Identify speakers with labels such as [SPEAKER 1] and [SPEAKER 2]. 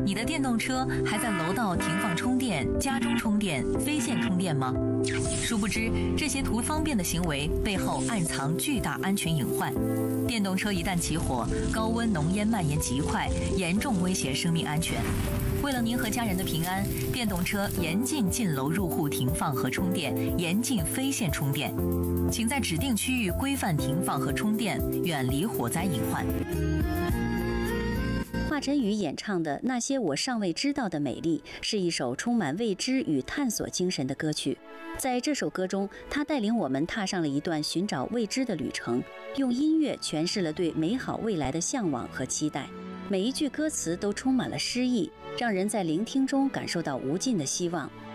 [SPEAKER 1] 你的电动车还在楼道停放充电、家中充电、非线充电吗？殊不知，这些图方便的行为背后暗藏巨大安全隐患。电动车一旦起火，高温浓烟蔓延极快，严重威胁生命安全。为了您和家人的平安，电动车严禁进楼入户停放和充电，严禁非线充电。请在指定区域规范停放和充电，远离火灾隐患。
[SPEAKER 2] 华晨宇演唱的《那些我尚未知道的美丽》是一首充满未知与探索精神的歌曲。在这首歌中，他带领我们踏上了一段寻找未知的旅程，用音乐诠释了对美好未来的向往和期待。每一句歌词都充满了诗意，让人在聆听中感受到无尽的希望。